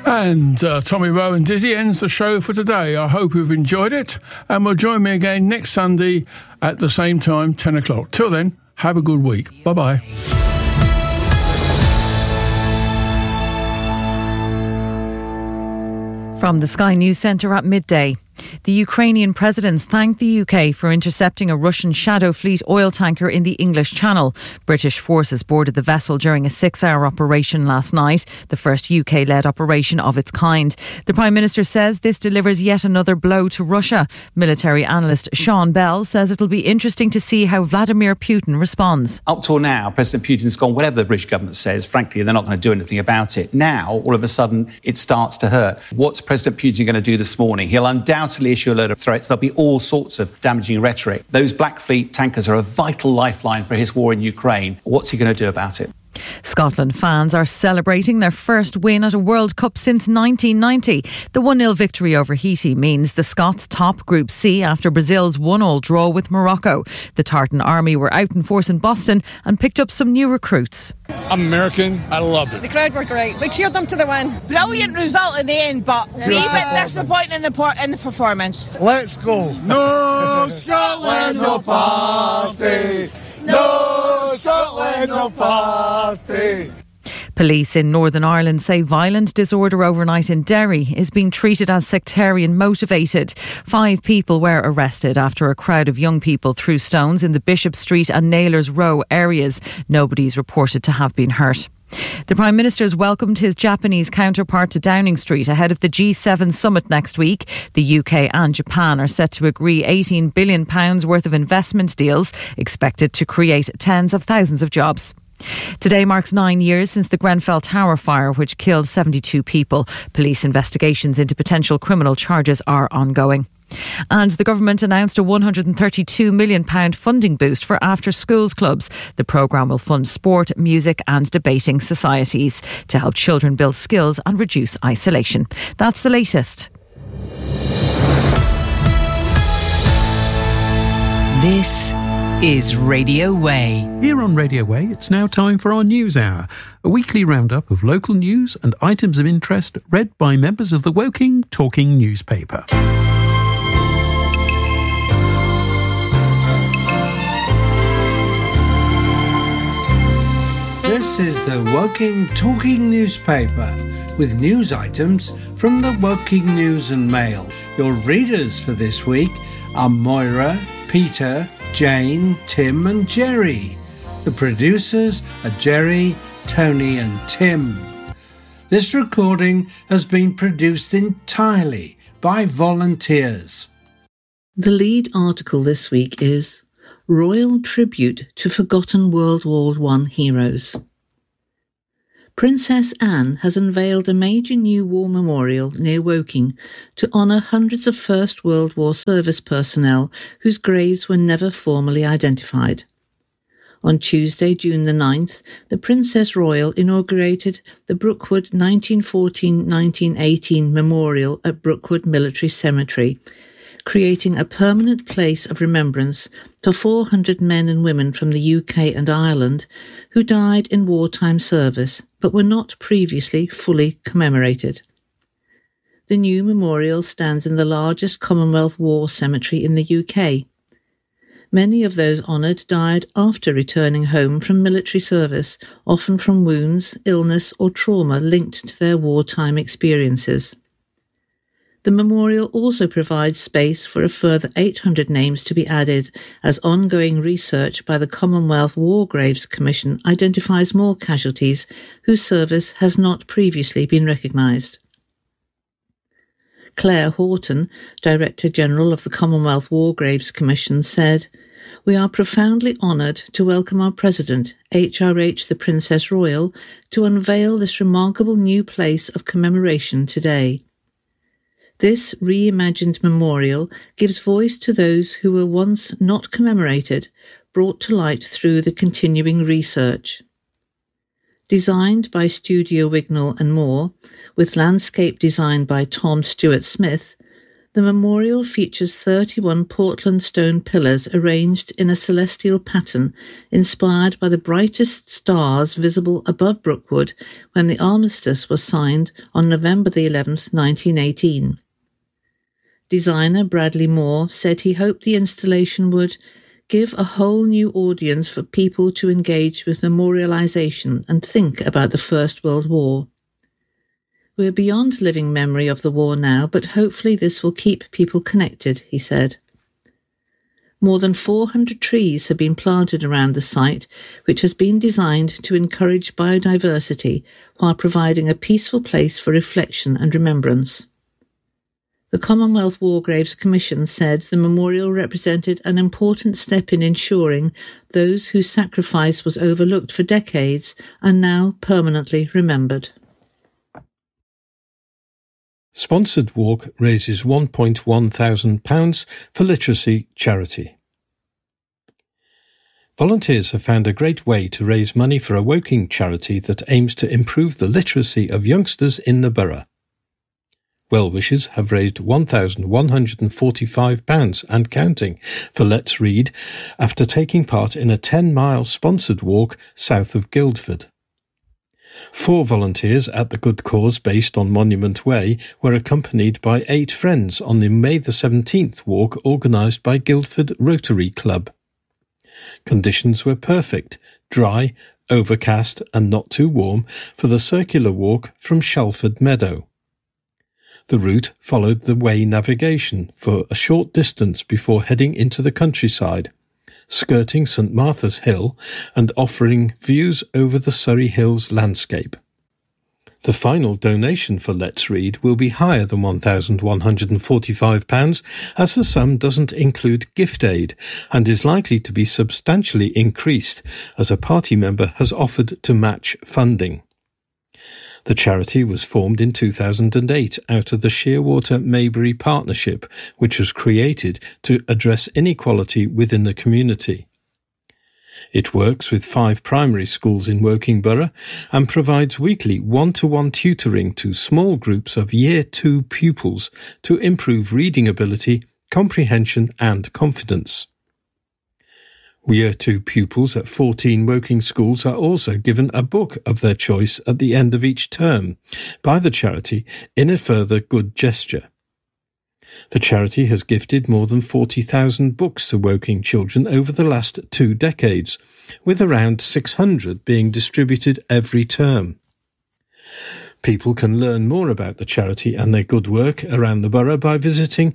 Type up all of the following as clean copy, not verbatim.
And Tommy Rowe and Dizzy ends the show for today. I hope you've enjoyed it, and will join me again next Sunday at the same time, 10 o'clock. Till then, have a good week. Bye-bye. From the Sky News Centre at midday. The Ukrainian president thanked the UK for intercepting a Russian Shadow Fleet oil tanker in the English Channel. British forces boarded the vessel during a 6-hour operation last night, the first UK-led operation of its kind. The Prime Minister says this delivers yet another blow to Russia. Military analyst Sean Bell says it'll be interesting to see how Vladimir Putin responds. Up till now, President Putin's gone, whatever the British government says, frankly, they're not going to do anything about it. Now, all of a sudden, it starts to hurt. What's President Putin going to do this morning? He'll undoubtedly issue a load of threats. There'll be all sorts of damaging rhetoric. Those Black Fleet tankers are a vital lifeline for his war in Ukraine. What's he going to do about it? Scotland fans are celebrating their first win at a World Cup since 1990. The 1-0 victory over Haiti means the Scots top Group C after Brazil's 1-1 draw with Morocco. The Tartan Army were out in force in Boston and picked up some new recruits. I'm American. I loved it. The crowd were great. We cheered them to the win. Brilliant result in the end, but a wee bit disappointing in the performance. Let's go. No Scotland, no party. No Scotland, no party. Police in Northern Ireland say violent disorder overnight in Derry is being treated as sectarian motivated. 5 people were arrested after a crowd of young people threw stones in the Bishop Street and Naylor's Row areas. Nobody's reported to have been hurt. The Prime Minister's welcomed his Japanese counterpart to Downing Street ahead of the G7 summit next week. The UK and Japan are set to agree £18 billion worth of investment deals expected to create tens of thousands of jobs. Today marks 9 years since the Grenfell Tower fire, which killed 72 people. Police investigations into potential criminal charges are ongoing. And the government announced a £132 million funding boost for after-schools clubs. The programme will fund sport, music and debating societies to help children build skills and reduce isolation. That's the latest. This is Radio Way. Here on Radio Way, it's now time for our News Hour, a weekly roundup of local news and items of interest read by members of the Woking Talking newspaper. This is the Woking Talking newspaper with news items from the Woking News and Mail. Your readers for this week are Moira, Peter, Jane, Tim and Jerry. The producers are Jerry, Tony and Tim. This recording has been produced entirely by volunteers. The lead article this week is Royal Tribute to Forgotten World War I Heroes. Princess Anne has unveiled a major new war memorial near Woking to honour hundreds of First World War service personnel whose graves were never formally identified. On Tuesday, June the 9th, the Princess Royal inaugurated the Brookwood 1914-1918 Memorial at Brookwood Military Cemetery, creating a permanent place of remembrance for 400 men and women from the UK and Ireland who died in wartime service but were not previously fully commemorated. The new memorial stands in the largest Commonwealth War cemetery in the UK. Many of those honoured died after returning home from military service, often from wounds, illness or trauma linked to their wartime experiences. The memorial also provides space for a further 800 names to be added as ongoing research by the Commonwealth War Graves Commission identifies more casualties whose service has not previously been recognised. Claire Horton, Director General of the Commonwealth War Graves Commission, said, "We are profoundly honoured to welcome our President, HRH the Princess Royal, to unveil this remarkable new place of commemoration today. This reimagined memorial gives voice to those who were once not commemorated, brought to light through the continuing research." Designed by Studio Wignall and Moore, with landscape design by Tom Stewart Smith, The memorial features 31 Portland stone pillars arranged in a celestial pattern inspired by the brightest stars visible above Brookwood when the armistice was signed on November the 11th, 1918. Designer Bradley Moore said he hoped the installation would give a whole new audience for people to engage with memorialisation and think about the First World War. We're beyond living memory of the war now, but hopefully this will keep people connected, he said. More than 400 trees have been planted around the site, which has been designed to encourage biodiversity while providing a peaceful place for reflection and remembrance. The Commonwealth War Graves Commission said the memorial represented an important step in ensuring those whose sacrifice was overlooked for decades are now permanently remembered. Sponsored walk raises £1,100 for literacy charity. Volunteers have found a great way to raise money for a Woking charity that aims to improve the literacy of youngsters in the borough. Well-wishers have raised £1,145 and counting for Let's Read after taking part in a 10-mile sponsored walk south of Guildford. 4 volunteers at the good cause based on Monument Way were accompanied by 8 friends on the May the 17th walk organised by Guildford Rotary Club. Conditions were perfect, dry, overcast and not too warm for the circular walk from Shalford Meadow. The route followed the Way navigation for a short distance before heading into the countryside, skirting St Martha's Hill and offering views over the Surrey Hills landscape. The final donation for Let's Read will be higher than £1,145 as the sum doesn't include gift aid and is likely to be substantially increased as a party member has offered to match funding. The charity was formed in 2008 out of the Shearwater Maybury Partnership, which was created to address inequality within the community. It works with 5 primary schools in Woking Borough and provides weekly one-to-one tutoring to small groups of Year 2 pupils to improve reading ability, comprehension and confidence. Year 2 pupils at 14 Woking schools are also given a book of their choice at the end of each term by the charity in a further good gesture. The charity has gifted more than 40,000 books to Woking children over the last 2 decades, with around 600 being distributed every term. People can learn more about the charity and their good work around the borough by visiting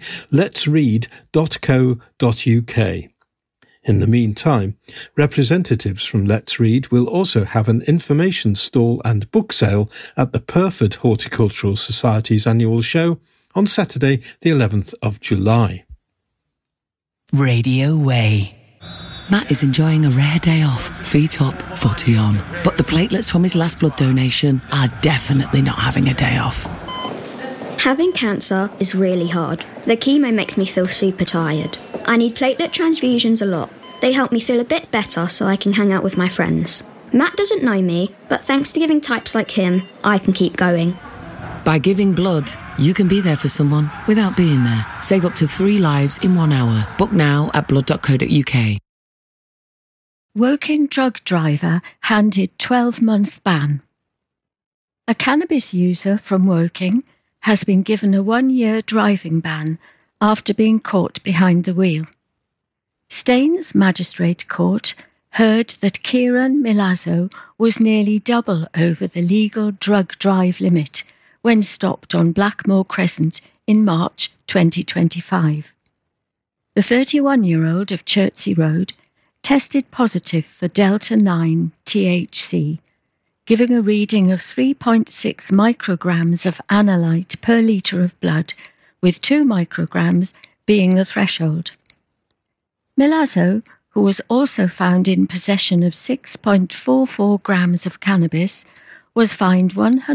letsread.co.uk. In the meantime, representatives from Let's Read will also have an information stall and book sale at the Purford Horticultural Society's annual show on Saturday the 11th of July. Radio Way. Matt is enjoying a rare day off, feet up, footy on. But the platelets from his last blood donation are definitely not having a day off. Having cancer is really hard. The chemo makes me feel super tired. I need platelet transfusions a lot. They help me feel a bit better so I can hang out with my friends. Matt doesn't know me, but thanks to giving types like him, I can keep going. By giving blood, you can be there for someone without being there. Save up to 3 lives in 1 hour. Book now at blood.co.uk. Woking drug driver handed 12-month ban. A cannabis user from Woking has been given a 1-year driving ban after being caught behind the wheel. Staines Magistrate Court heard that Kieran Milazzo was nearly double over the legal drug drive limit when stopped on Blackmore Crescent in March 2025. The 31-year-old of Chertsey Road tested positive for Delta-9 THC, giving a reading of 3.6 micrograms of analyte per litre of blood, with 2 micrograms being the threshold. Milazzo, who was also found in possession of 6.44 grams of cannabis, was fined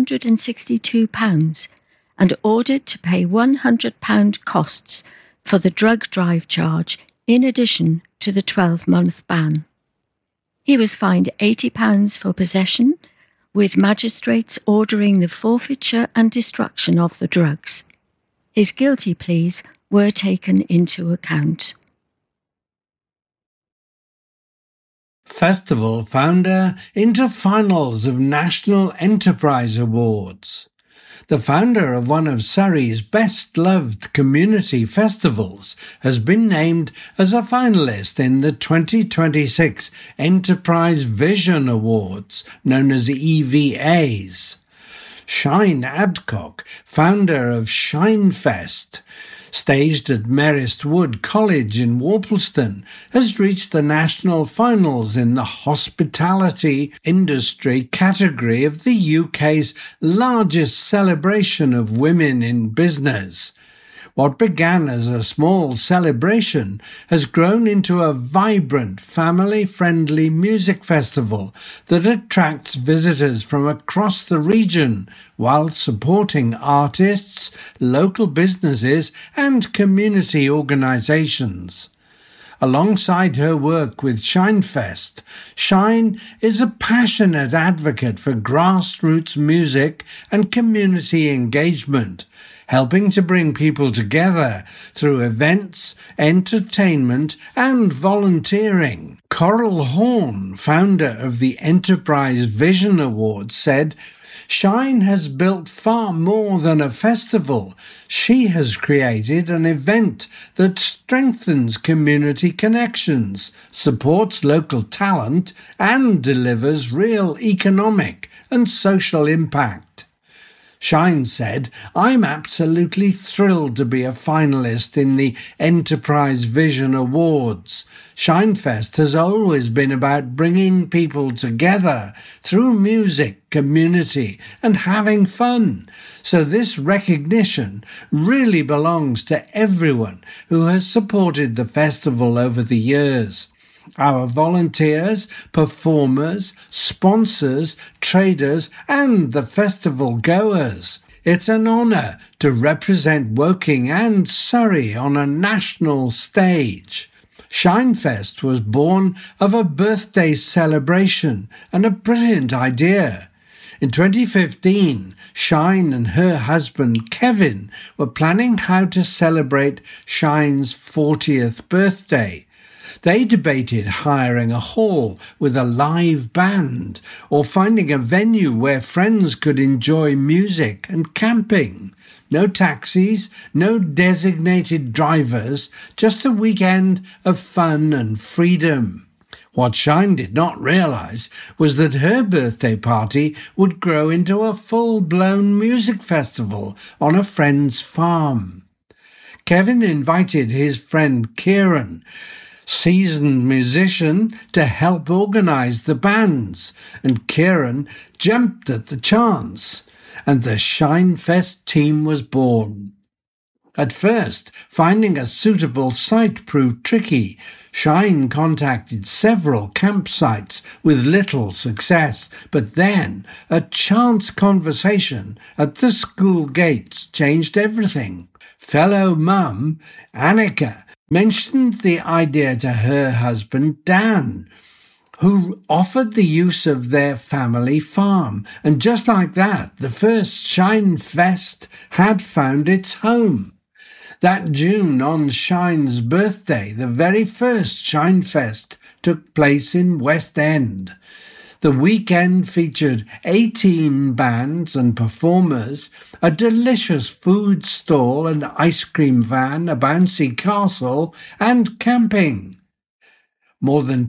£162 and ordered to pay £100 costs for the drug drive charge in addition to the 12-month ban. He was fined £80 for possession, with magistrates ordering the forfeiture and destruction of the drugs. His guilty pleas were taken into account. Festival founder into finals of National Enterprise Awards. The founder of one of Surrey's best-loved community festivals has been named as a finalist in the 2026 Enterprise Vision Awards, known as EVAs. Shine Adcock, founder of Shinefest, staged at Marist Wood College in Worplesdon, has reached the national finals in the hospitality industry category of the UK's largest celebration of women in business. What began as a small celebration has grown into a vibrant, family-friendly music festival that attracts visitors from across the region while supporting artists, local businesses and community organisations. Alongside her work with Shinefest, Shine is a passionate advocate for grassroots music and community engagement, helping to bring people together through events, entertainment and volunteering. Coral Horn, founder of the Enterprise Vision Awards, said, "Shine has built far more than a festival. She has created an event that strengthens community connections, supports local talent and delivers real economic and social impact." Shine said, "I'm absolutely thrilled to be a finalist in the Enterprise Vision Awards. Shinefest has always been about bringing people together through music, community and having fun. So this recognition really belongs to everyone who has supported the festival over the years. Our volunteers, performers, sponsors, traders and the festival goers. It's an honour to represent Woking and Surrey on a national stage." Shinefest was born of a birthday celebration and a brilliant idea. In 2015, Shine and her husband Kevin were planning how to celebrate Shine's 40th birthday. They debated hiring a hall with a live band or finding a venue where friends could enjoy music and camping. No taxis, no designated drivers, just a weekend of fun and freedom. What Shine did not realise was that her birthday party would grow into a full-blown music festival on a friend's farm. Kevin invited his friend Kieran, seasoned musician, to help organise the bands, and Kieran jumped at the chance, and the Shinefest team was born. At first, finding a suitable site proved tricky. Shine contacted several campsites with little success, but then a chance conversation at the school gates changed everything. Fellow mum, Annika, mentioned the idea to her husband Dan, who offered the use of their family farm. And just like that, the first Shinefest had found its home. That June, on Shine's birthday, the very first Shinefest took place in West End. The weekend featured 18 bands and performers, a delicious food stall, an ice cream van, a bouncy castle, and camping. More than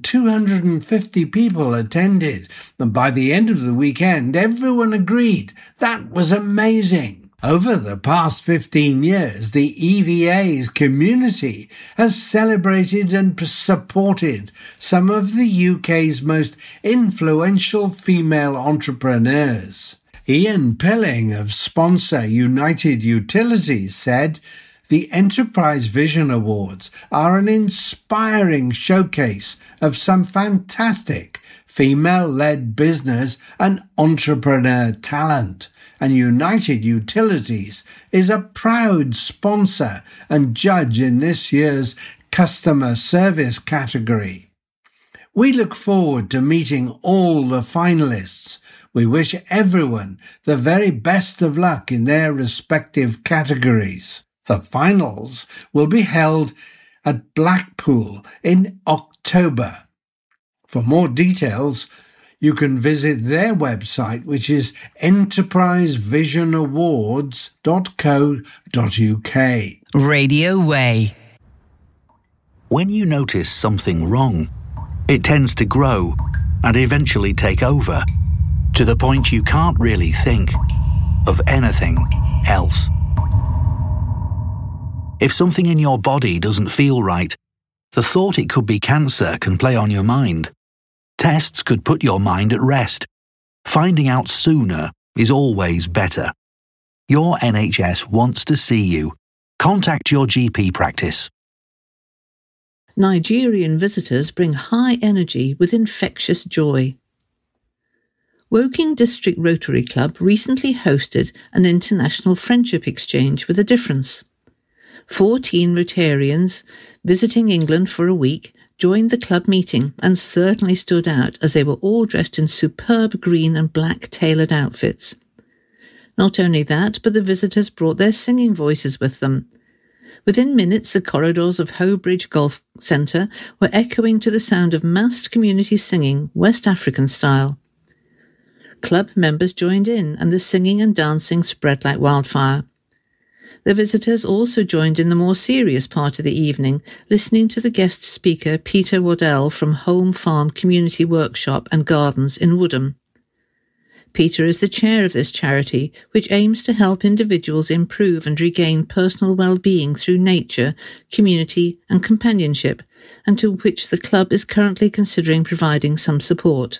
250 people attended, and by the end of the weekend, everyone agreed that was amazing. Over the past 15 years, the EVA's community has celebrated and supported some of the UK's most influential female entrepreneurs. Ian Pilling of sponsor United Utilities said, "The Enterprise Vision Awards are an inspiring showcase of some fantastic female-led business and entrepreneur talent, and United Utilities is a proud sponsor and judge in this year's customer service category. We look forward to meeting all the finalists. We wish everyone the very best of luck in their respective categories." The finals will be held at Blackpool in October. For more details, you can visit their website, which is enterprisevisionawards.co.uk. Radio Way. When you notice something wrong, it tends to grow and eventually take over, to the point you can't really think of anything else. If something in your body doesn't feel right, the thought it could be cancer can play on your mind. Tests could put your mind at rest. Finding out sooner is always better. Your NHS wants to see you. Contact your GP practice. Nigerian visitors bring high energy with infectious joy. Woking District Rotary Club recently hosted an international friendship exchange with a difference. 14 Rotarians visiting England for a week joined the club meeting and certainly stood out as they were all dressed in superb green and black tailored outfits. Not only that, but the visitors brought their singing voices with them. Within minutes, the corridors of Hoe Bridge Golf Centre were echoing to the sound of massed community singing, West African style. Club members joined in, and the singing and dancing spread like wildfire. The visitors also joined in the more serious part of the evening, listening to the guest speaker Peter Waddell from Home Farm Community Workshop and Gardens in Woodham. Peter is the chair of this charity, which aims to help individuals improve and regain personal well-being through nature, community and companionship, and to which the club is currently considering providing some support.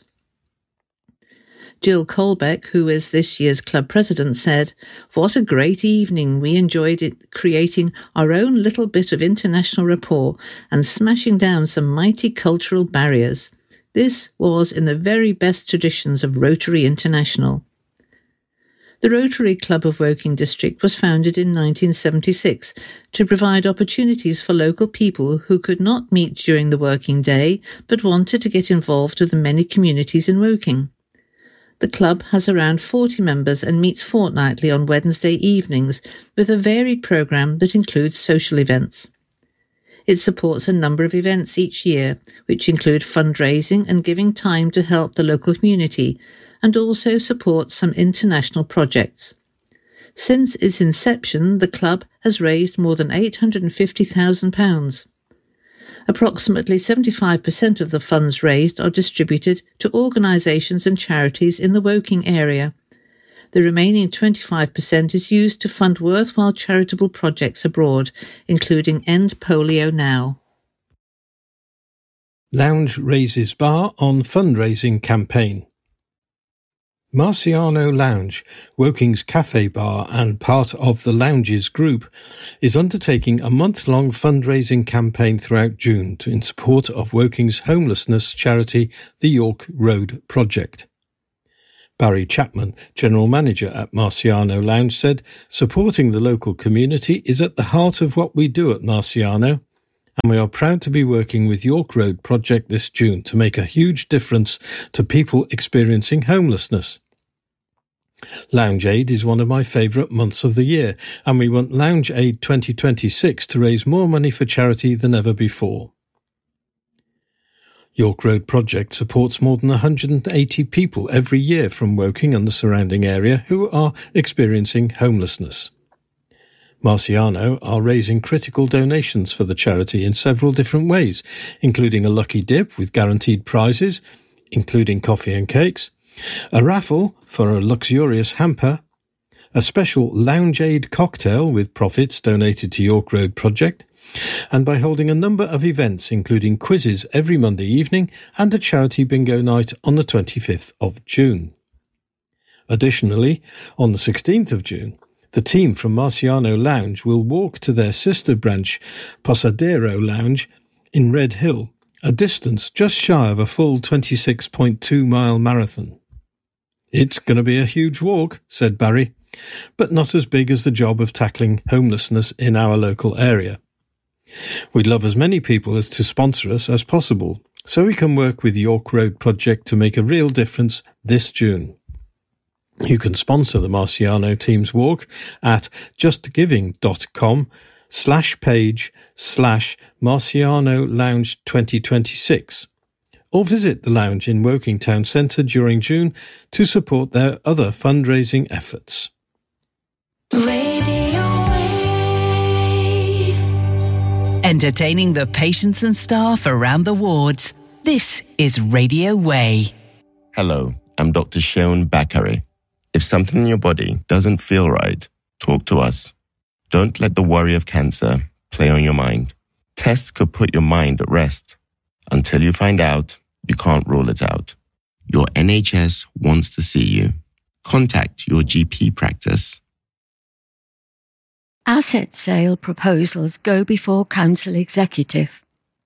Jill Colbeck, who is this year's club president, said, "What a great evening. We enjoyed it, creating our own little bit of international rapport and smashing down some mighty cultural barriers. This was in the very best traditions of Rotary International." The Rotary Club of Woking District was founded in 1976 to provide opportunities for local people who could not meet during the working day but wanted to get involved with the many communities in Woking. The club has around 40 members and meets fortnightly on Wednesday evenings with a varied programme that includes social events. It supports a number of events each year, which include fundraising and giving time to help the local community, and also supports some international projects. Since its inception, the club has raised more than £850,000. Approximately 75% of the funds raised are distributed to organisations and charities in the Woking area. The remaining 25% is used to fund worthwhile charitable projects abroad, including End Polio Now. Lounge raises bar on fundraising campaign. Marciano Lounge, Woking's cafe bar and part of the Lounges group, is undertaking a month-long fundraising campaign throughout June in support of Woking's homelessness charity, the York Road Project. Barry Chapman, General Manager at Marciano Lounge, said, "Supporting the local community is at the heart of what we do at Marciano, and we are proud to be working with York Road Project this June to make a huge difference to people experiencing homelessness. Lounge Aid is one of my favourite months of the year, and we want Lounge Aid 2026 to raise more money for charity than ever before." York Road Project supports more than 180 people every year from Woking and the surrounding area who are experiencing homelessness. Marciano are raising critical donations for the charity in several different ways, including a lucky dip with guaranteed prizes, including coffee and cakes, a raffle for a luxurious hamper, a special Lounge Aid cocktail with profits donated to York Road Project, and by holding a number of events including quizzes every Monday evening and a charity bingo night on the 25th of June. Additionally, on the 16th of June, the team from Marciano Lounge will walk to their sister branch, Posadero Lounge, in Red Hill, a distance just shy of a full 26.2-mile marathon. "It's going to be a huge walk," said Barry, "but not as big as the job of tackling homelessness in our local area. We'd love as many people as to sponsor us as possible, so we can work with York Road Project to make a real difference this June." You can sponsor the Marciano Team's Walk at justgiving.com/page/Marciano Lounge 2026, or visit the lounge in Woking Town Centre during June to support their other fundraising efforts. Entertaining the patients and staff around the wards. This is Radio Way. Hello, I'm Dr. Sheon Bakare. If something in your body doesn't feel right, talk to us. Don't let the worry of cancer play on your mind. Tests could put your mind at rest. Until you find out, you can't rule it out. Your NHS wants to see you. Contact your GP practice. Asset sale proposals go before Council Executive.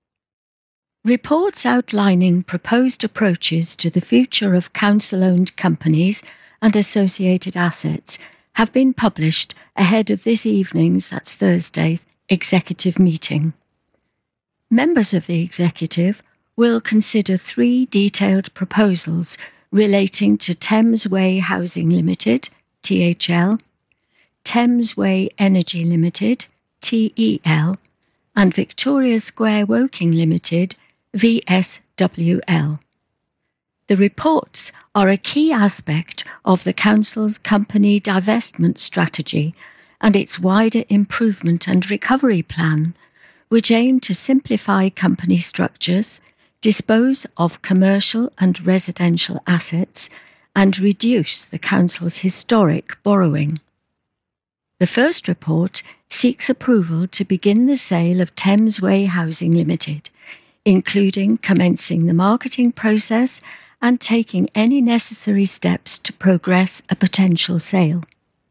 Reports outlining proposed approaches to the future of council-owned companies and associated assets have been published ahead of this evening's, that's Thursday's, executive meeting. Members of the executive will consider 3 detailed proposals relating to Thames Way Housing Limited, THL, Thames Way Energy Limited, TEL, and Victoria Square Woking Limited, VSWL. The reports are a key aspect of the Council's company divestment strategy and its wider improvement and recovery plan, which aim to simplify company structures, dispose of commercial and residential assets, and reduce the Council's historic borrowing. The first report seeks approval to begin the sale of Thames Way Housing Limited, including commencing the marketing process and taking any necessary steps to progress a potential sale.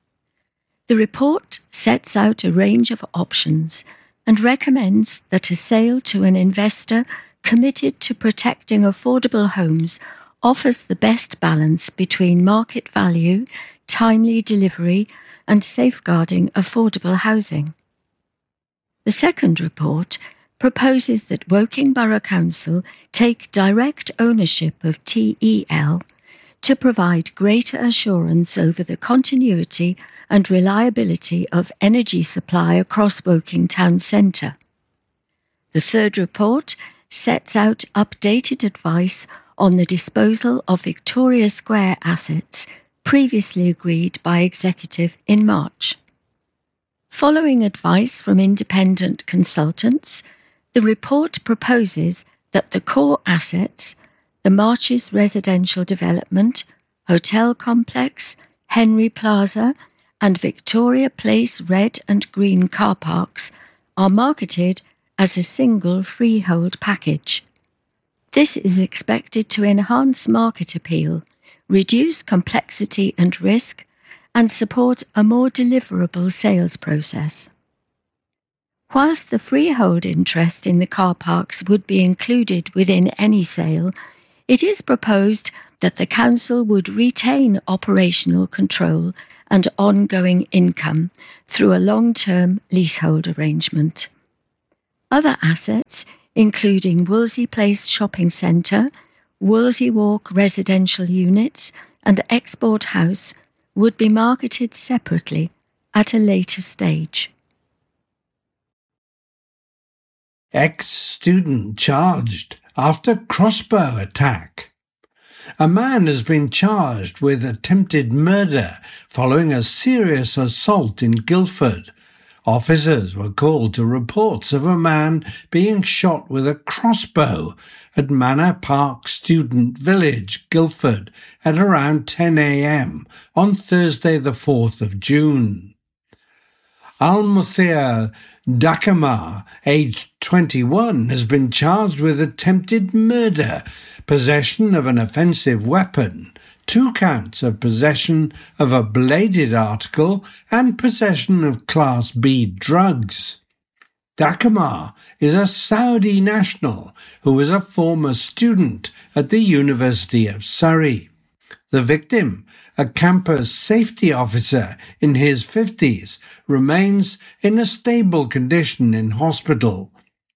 The report sets out a range of options and recommends that a sale to an investor committed to protecting affordable homes offers the best balance between market value, timely delivery, and safeguarding affordable housing. The second report proposes that Woking Borough Council take direct ownership of TEL to provide greater assurance over the continuity and reliability of energy supply across Woking Town Centre. The third report sets out updated advice on the disposal of Victoria Square assets previously agreed by Executive in March. Following advice from independent consultants, the report proposes that the core assets, the Marches Residential Development, Hotel Complex, Henry Plaza, and Victoria Place Red and Green car parks, are marketed as a single freehold package. This is expected to enhance market appeal, reduce complexity and risk, and support a more deliverable sales process. Whilst the freehold interest in the car parks would be included within any sale, it is proposed that the Council would retain operational control and ongoing income through a long-term leasehold arrangement. Other assets, including Wolsey Place Shopping Centre, Wolsey Walk residential units, and Export House, would be marketed separately at a later stage. Ex-student charged after crossbow attack. A man has been charged with attempted murder following a serious assault in Guildford. Officers were called to reports of a man being shot with a crossbow at Manor Park Student Village, Guildford, at around 10 a.m. on Thursday the 4th of June. Al-Muthir Dakama, aged 21, has been charged with attempted murder, possession of an offensive weapon, 2 counts of possession of a bladed article, and possession of Class B drugs. Dakama is a Saudi national who was a former student at the University of Surrey. The victim, a campus safety officer in his 50s, remains in a stable condition in hospital.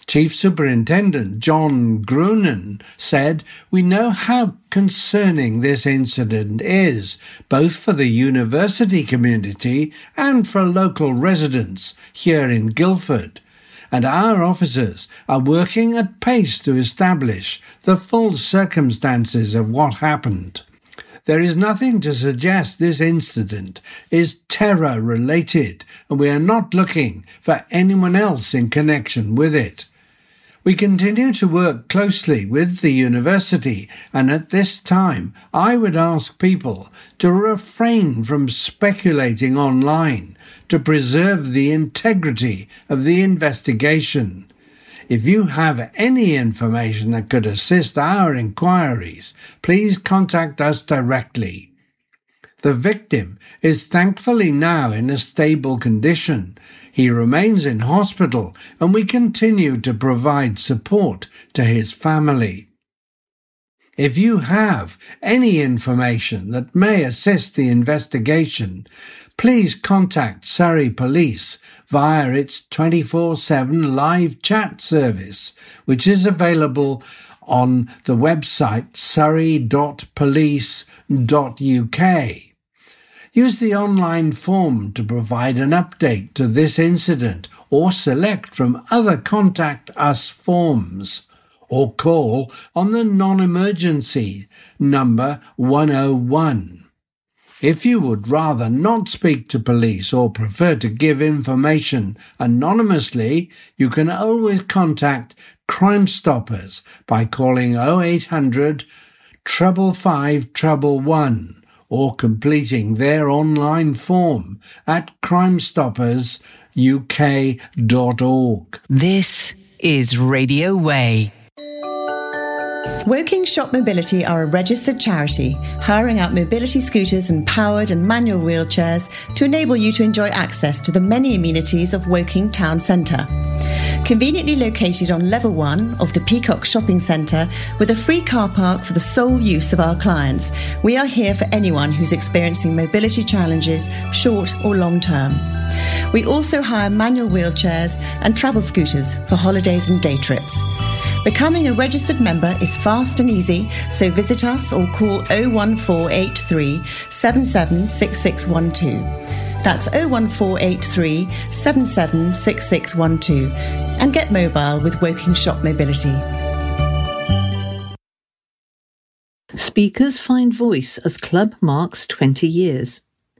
Chief Superintendent John Grunen said, "We know how concerning this incident is, both for the university community and for local residents here in Guildford, and our officers are working at pace to establish the full circumstances of what happened. There is nothing to suggest this incident is terror-related, and we are not looking for anyone else in connection with it. We continue to work closely with the university, and at this time I would ask people to refrain from speculating online to preserve the integrity of the investigation. If you have any information that could assist our inquiries, please contact us directly. The victim is thankfully now in a stable condition. He remains in hospital, and we continue to provide support to his family. If you have any information that may assist the investigation, please contact Surrey Police via its 24/7 live chat service, which is available on the website surrey.police.uk. Use the online form to provide an update to this incident, or select from other Contact Us forms, or call on the non-emergency number 101. If you would rather not speak to police or prefer to give information anonymously, you can always contact Crime Stoppers by calling 0800 555 111 or completing their online form at crimestoppersuk.org. This is Radio Way. Woking Shop Mobility are a registered charity, hiring out mobility scooters and powered and manual wheelchairs to enable you to enjoy access to the many amenities of Woking Town Centre. Conveniently located on level 1 of the Peacock Shopping Centre with a free car park for the sole use of our clients, we are here for anyone who's experiencing mobility challenges, short or long term. We also hire manual wheelchairs and travel scooters for holidays and day trips. Becoming a registered member is fast and easy, so visit us or call 01483 776612. That's 01483 776612 and get mobile with Woking Shop Mobility. Speakers Find Voice as club marks 20 years.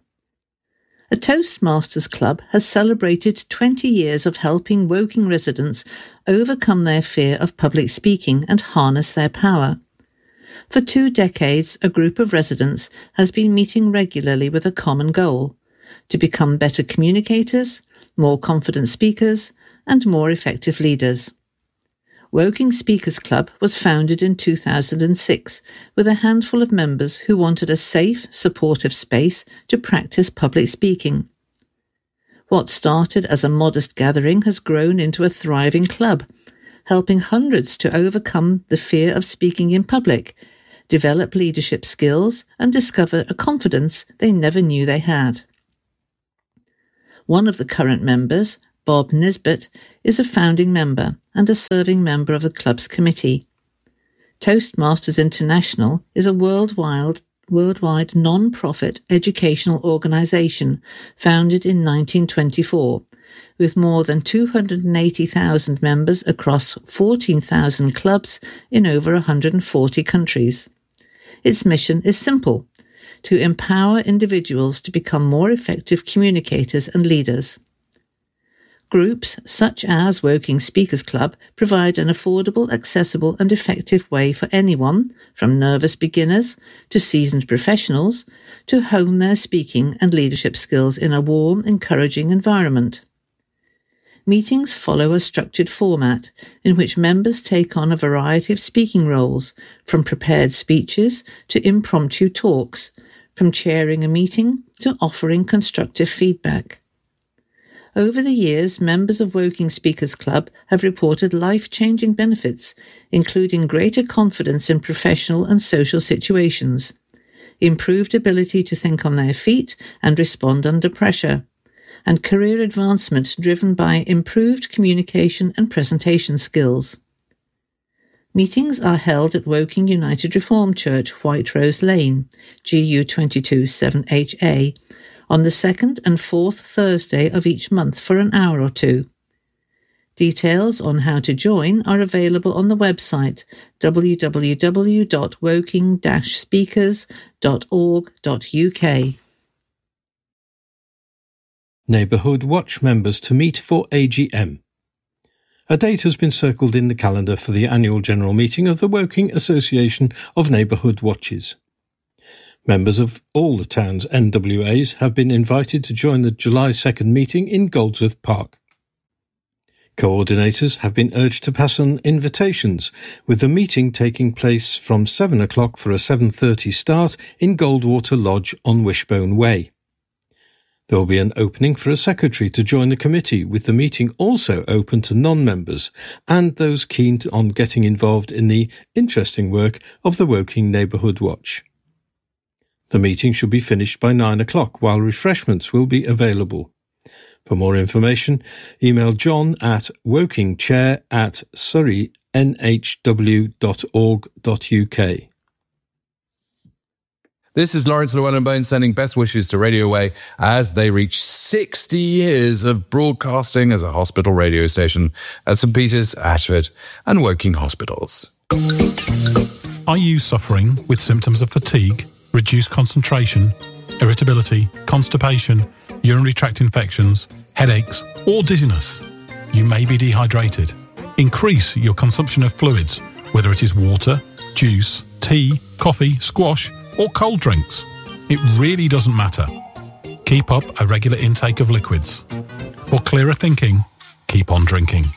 A Toastmasters Club has celebrated 20 years of helping Woking residents overcome their fear of public speaking and harness their power. For 2 decades, a group of residents has been meeting regularly with a common goal: to become better communicators, more confident speakers, and more effective leaders. Woking Speakers Club was founded in 2006 with a handful of members who wanted a safe, supportive space to practice public speaking. What started as a modest gathering has grown into a thriving club, helping hundreds to overcome the fear of speaking in public, develop leadership skills, and discover a confidence they never knew they had. One of the current members, Bob Nisbet, is a founding member and a serving member of the club's committee. Toastmasters International is a worldwide non-profit educational organisation founded in 1924, with more than 280,000 members across 14,000 clubs in over 140 countries. Its mission is simple: to empower individuals to become more effective communicators and leaders. Groups such as Woking Speakers Club provide an affordable, accessible and effective way for anyone, from nervous beginners to seasoned professionals, to hone their speaking and leadership skills in a warm, encouraging environment. Meetings follow a structured format in which members take on a variety of speaking roles, from prepared speeches to impromptu talks, from chairing a meeting to offering constructive feedback. Over the years, members of Woking Speakers Club have reported life-changing benefits, including greater confidence in professional and social situations, improved ability to think on their feet and respond under pressure, and career advancement driven by improved communication and presentation skills. Meetings are held at Woking United Reformed Church, White Rose Lane, GU 22 7HA, on the second and fourth Thursday of each month for an hour or two. Details on how to join are available on the website www.woking-speakers.org.uk. Neighbourhood Watch members to meet for AGM. A date has been circled in the calendar for the annual general meeting of the Woking Association of Neighbourhood Watches. Members of all the town's NWAs have been invited to join the July 2nd meeting in Goldsworth Park. Coordinators have been urged to pass on invitations, with the meeting taking place from 7 o'clock for a 7:30 start in Goldwater Lodge on Wishbone Way. There will be an opening for a secretary to join the committee, with the meeting also open to non-members and those keen on getting involved in the interesting work of the Woking Neighbourhood Watch. The meeting should be finished by 9 o'clock, while refreshments will be available. For more information, email John at wokingchair@surreynhw.org.uk. This is Lawrence Llewellyn-Bowen sending best wishes to Radio Way as they reach 60 years of broadcasting as a hospital radio station at St Peter's, Ashford and Woking hospitals. Are you suffering with symptoms of fatigue, reduced concentration, irritability, constipation, urinary tract infections, headaches, or dizziness? You may be dehydrated. Increase your consumption of fluids, whether it is water, juice, tea, coffee, squash, or cold drinks. It really doesn't matter. Keep up a regular intake of liquids. For clearer thinking, keep on drinking.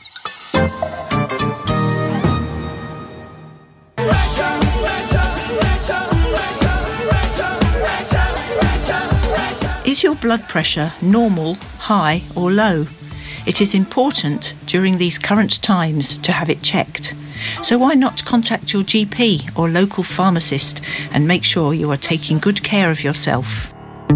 Is your blood pressure normal, high or low? It is important during these current times to have it checked. So why not contact your GP or local pharmacist and make sure you are taking good care of yourself?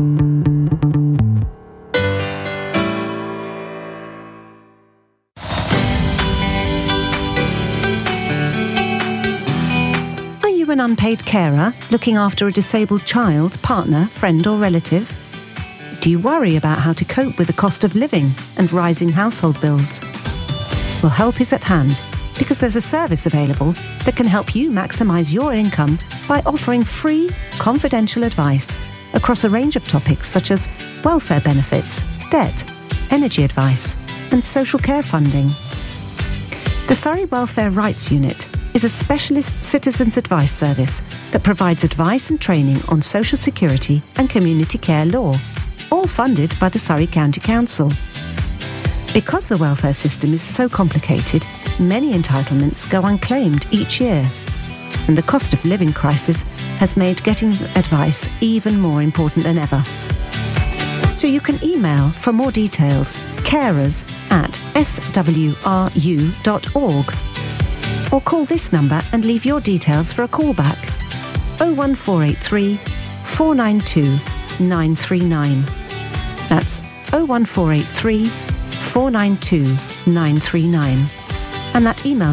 Are you an unpaid carer looking after a disabled child, partner, friend or relative? Do you worry about how to cope with the cost of living and rising household bills? Well, help is at hand, because there's a service available that can help you maximise your income by offering free, confidential advice across a range of topics such as welfare benefits, debt, energy advice and social care funding. The Surrey Welfare Rights Unit is a specialist citizens advice service that provides advice and training on social security and community care law, all funded by the Surrey County Council. Because the welfare system is so complicated, many entitlements go unclaimed each year, and the cost of living crisis has made getting advice even more important than ever. So you can email for more details, carers@swru.org, or call this number and leave your details for a callback, 01483 492 939. That's 01483 492 939. And that email